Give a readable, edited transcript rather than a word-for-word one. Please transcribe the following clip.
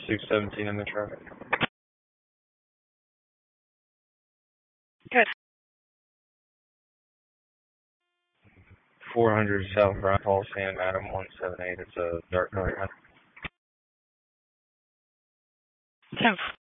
617 in the traffic. Good. 400 South Brown Hall, Sam Adam 178. It's a dark color. 10